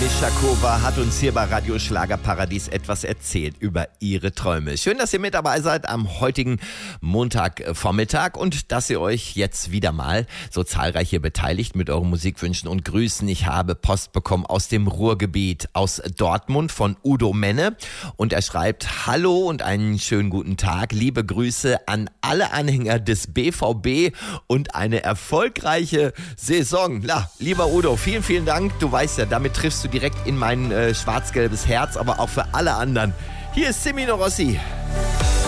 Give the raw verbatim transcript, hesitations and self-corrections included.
Mischakova hat uns hier bei Radio Schlagerparadies etwas erzählt über ihre Träume. Schön, dass ihr mit dabei seid am heutigen Montagvormittag und dass ihr euch jetzt wieder mal so zahlreich hier beteiligt mit euren Musikwünschen und Grüßen. Ich habe Post bekommen aus dem Ruhrgebiet, aus Dortmund von Udo Menne und er schreibt: Hallo und einen schönen guten Tag. Liebe Grüße an alle Anhänger des B V B und eine erfolgreiche Saison. Ja, lieber Udo, vielen, vielen Dank. Du weißt ja, damit triffst du direkt in mein äh, schwarz-gelbes Herz, aber auch für alle anderen. Hier ist Semino Rossi.